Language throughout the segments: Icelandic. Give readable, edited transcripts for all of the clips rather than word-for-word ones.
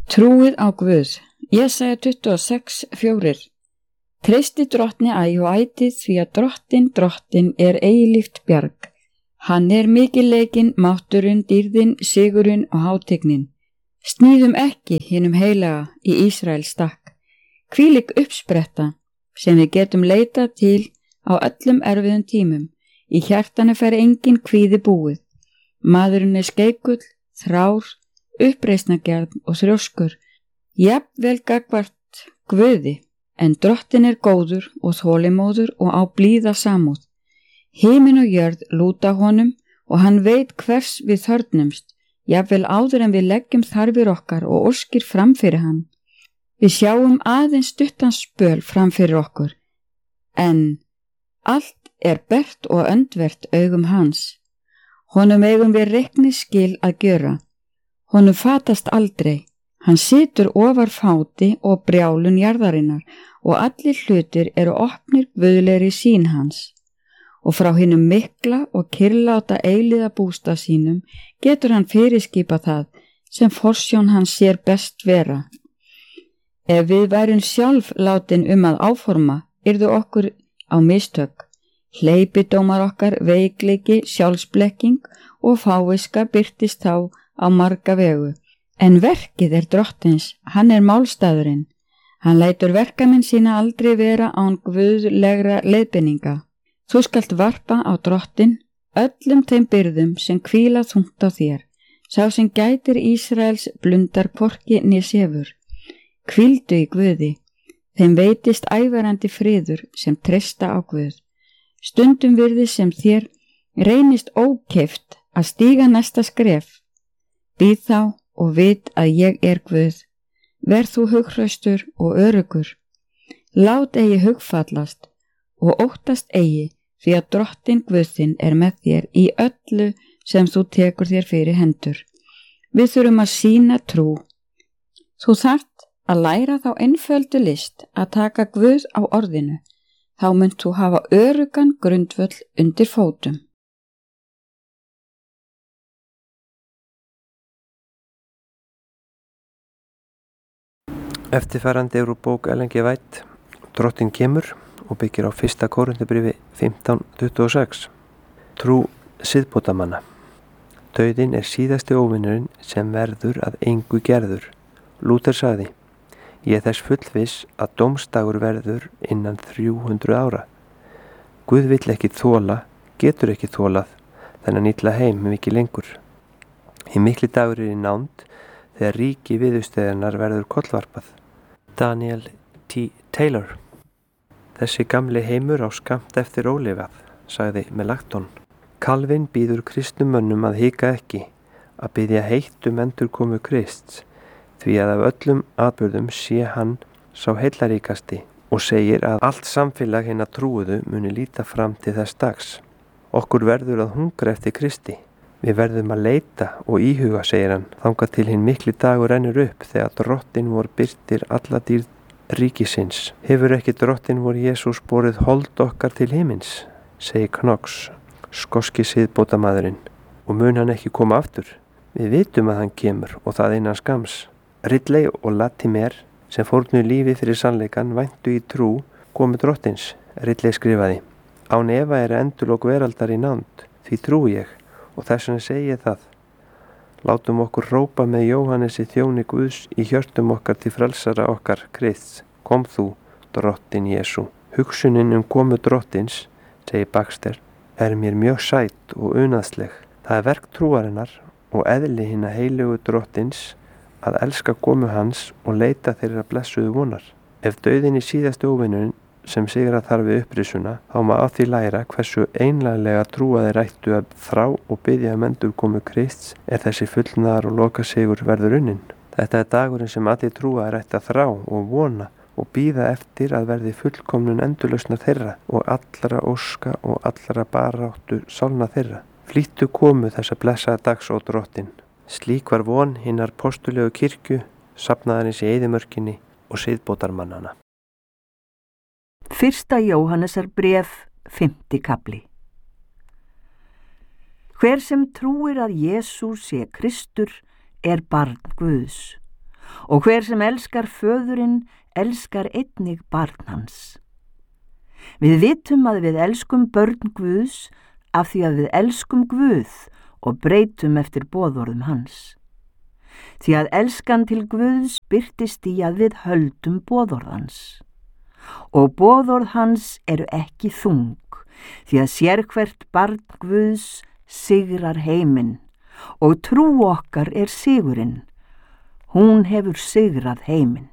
Trúið á Guð. Jesaja 26:4. Treysti drottni æ og ætið því að drottin er eilíft bjarg. Hann er mikilleikinn, mátturinn, dýrðin, sigurinn og hátignin. Sníðum ekki hinum heilaga í Ísraels stakk. Hvílík uppspretta sem við getum leitað til á öllum erfiðum tímum. Í hjartanu fer engin kvíði búið. Maðurinn er skeikull, þrár, uppreisnargjarn og þrjóskur, jafnvel gagnvart Guði, en drottin er góður og þolinmóður og á blíða samúð. Himinn og jörð lúta honum og hann veit hvers við þörfnumst, jafnvel áður en við leggjum þarfir okkar og óskir fram fyrir hann. Við sjáum aðeins stuttan spöl fram fyrir okkur, en allt er bert og öndvert augum hans. Honum eigum við reikningsskil að gjöra. Honum fatast aldrei. Hann situr ofar fáti og brjálun jarðarinnar og allir hlutir eru opnir guðlegri sýn hans. Og frá hinum mikla og kyrrláta eilíða bústað sínum getur hann fyrirskipa það sem forsjón hans sér best vera. Ef við værum sjálf látin að áforma, yrðu okkur á mistök. Hleypidómar okkar, veikleiki, sjálfsblekking og fáviska birtist þá á marga vegu. En verkið er drottins, hann er málstaðurinn. Hann lætur verkamenn sína aldrei vera án guðlegra leiðbeininga. Þú skalt varpa á drottin öllum þeim byrðum sem hvíla þungt á þér. Sá sem gætir Ísraels blundar hvorki né sefur. Hvíldu í Guði, þeim veitist ævarandi friður sem treysta á Guð. Stundum virðist sem þér reynist ókeypt að stíga næsta skref. Bíð þá og vit að ég er Guð. Verð þú hughraustur og öruggur. Lát eigi hugfallast og óttast eigi því að drottin Guðinn er með þér í öllu sem þú tekur þér fyrir hendur. Við þurfum að sýna trú. Þú þarft að læra þá einföldu list að taka Guð á orðinu. Þá munt þú hafa öruggan grundvöll undir fótum. Eftirfarandi er úr bók Ellen G. White, Drottinn kemur, og byggir á 1. Kórinthubréfi 15:26. Trú siðbótamanna. Dauðinn er síðasti óvinurinn sem verður að engu gerður. Lúther sagði: Ég er þess fullviss að dómsdagur verður innan 300 ára. Guð vill ekki þola, getur ekki þolað þennan illa heim mikið lengur. Hinn mikli dagur er í nánd þegar ríki viðursteðarnar verður kollvarpað. Daniel T. Taylor. Þessi gamli heimur á skammt eftir ólifað, sagði Melanchthon. Calvin býður kristnum mönnum að hika ekki, að biðja heitt endurkomu Krists, því að af öllum atburðum sé hann sá heillaríkasti og segir að allt samfélag hinna trúuðu muni líta fram til þess dags. Okkur verður að hungra eftir Kristi. Við verðum að leita og íhuga, segir hann, þangað til hinn mikli dagur rennur upp þegar drottin vor birtir alla dýrð ríkisins. Hefur ekki drottin vor Jesús borið hold okkar til himins, segir Knox, skoski siðbótamaðurinn, og mun hann ekki koma aftur? Við vitum að hann kemur og það innan skams. Ridley og Latimer, sem fórnuðu lífi fyrir sannleikan, væntu í trú komu drottins. Ridley skrifaði: Án efa er endurlok veraldar í nánd, því trúi ég, og þess vegna segi ég það. Látum okkur hrópa með Jóhannesi þjóni Guðs í hjörtum okkar til frelsara okkar Krists. Kom þú, drottin Jesú. Hugsunin komu drottins, segir Baxter, er mér mjög sæt og unaðsleg. Það er verk trúarinnar og eðli hinna heilögu drottins að elska komu hans og leita þeirra blessuðu vonar. Ef dauðinn í síðasti óvinurinn sem sigra þarf við upprisuna, þá má af því læra hversu einlæglega trúaðir ættu að þrá og biðja endurkomu Krists er þessi fullnaðar og loka sigur verður unnin. Þetta er dagurinn sem allir trúaðir ættu að þrá og vona og bíða eftir að verði fullkomnun endurlausna þeirra og allra óska og allra baráttu sálna þeirra. Flýttu komu þessa blessaða dags ó drottin. Slík var von hinnar postulegu kirkju, safnaðarins í eyðimörkinni og siðbótarmannana. 1. Jóhannesarbréf, 5. kafli. Hver sem trúir að Jesús sé Kristur er barn Guðs og hver sem elskar föðurinn elskar einnig barn hans. Við vitum að við elskum börn Guðs af því að við elskum Guð og breytum eftir boðorðum hans. Því að elskan til Guðs birtist í að við höldum boðorðans. Og boðorð hans eru ekki þung, því að sérhvert barn Guðs sigrar heiminn og trú okkar er sigurinn. Hún hefur sigrað heiminn.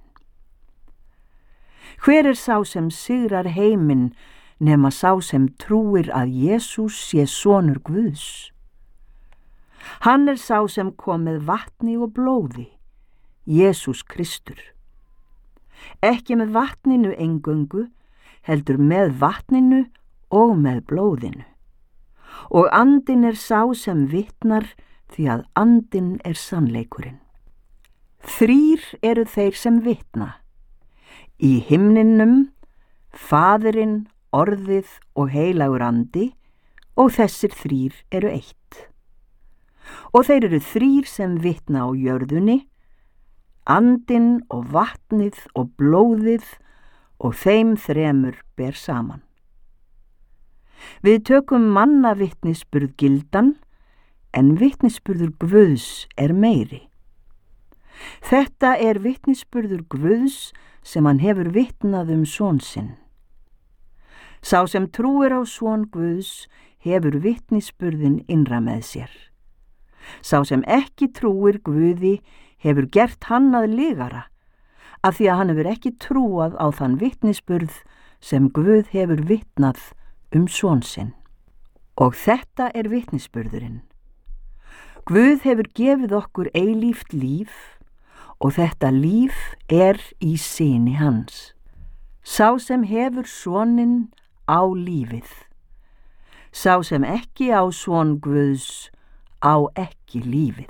Hver er sá sem sigrar heiminn nema sá sem trúir að Jesús sé sonur Guðs? Hann er sá sem kom með vatni og blóði, Jesús Kristur. Ekki með vatninu eingöngu, heldur með vatninu og með blóðinu. Og andinn er sá sem vitnar því að andinn er sannleikurinn. 3 eru þeir sem vitna. Í himninum, Faðirinn, Orðið og heilagur andi, og þessir 3 eru eitt. Og þeir eru 3 sem vitna á jörðunni, andinn og vatnið og blóðið, og þeim 3 ber saman. Við tökum manna vitnisburð gildan, en vitnisburður Guðs er meiri. Þetta er vitnisburður Guðs sem hann hefur vitnað son sinn. Sá sem trúir á son Guðs hefur vitnisburðin innra með sér. Sá sem ekki trúir Guði hefur gert hann að lygara, af því að hann hefur ekki trúað á þann vitnisburð sem Guð hefur vitnað son sinn. Og þetta er vitnisburðurinn. Guð hefur gefið okkur eilíft líf, og þetta líf er í syni hans. Sá sem hefur soninn á lífið. Sá sem ekki á son Guðs á ekki lífið.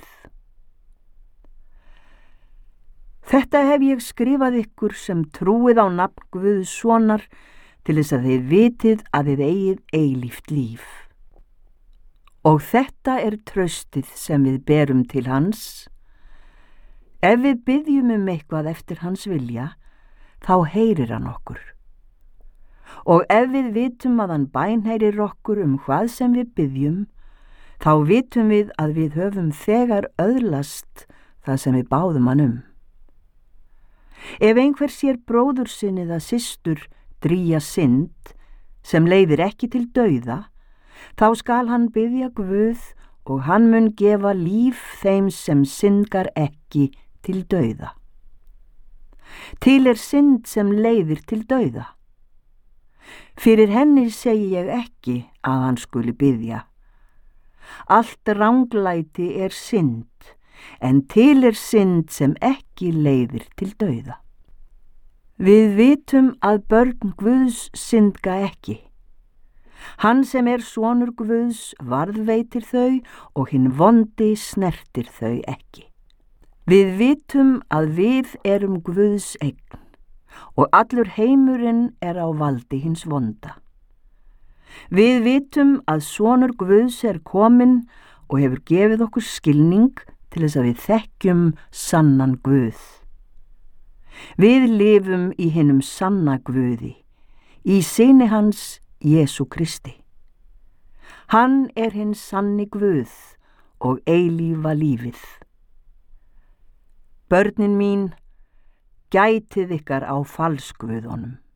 Þetta hef ég skrifað ykkur sem trúið á nafn Guðs sonar til þess að þið vitið að þið eigið eilíft líf. Og þetta er traustið sem við berum til hans. Ef við biðjum eitthvað eftir hans vilja, þá heyrir hann okkur. Og ef við vitum að hann bænheyrir okkur hvað sem við biðjum, þá vitum við að við höfum þegar öðlast það sem við báðum hann Ef einhver sér bróður sinn eða systur drýja synd, sem leiðir ekki til dauða, þá skal hann biðja Guð og hann mun gefa líf þeim sem syndgar ekki til dauða. Til er synd sem leiðir til dauða. Fyrir henni segi ég ekki að hann skuli biðja. Allt ranglæti er synd, en til er synd sem ekki leiðir til dauða. Við vitum að börn Guðs syndga ekki. Hann sem er sonur Guðs varðveitir þau og hinn vondi snertir þau ekki. Við vitum að við erum Guðs eign og allur heimurinn er á valdi hins vonda. Við vitum að sonur Guðs er kominn og hefur gefið okkur skilning til þess að við þekkjum sannan Guð. Við lifum í hinum sanna Guði, í syni hans Jesú Kristi. Hann er hinn sanni Guð og eilífa lífið. Börnin mín, gætið ykkar á falsguðunum.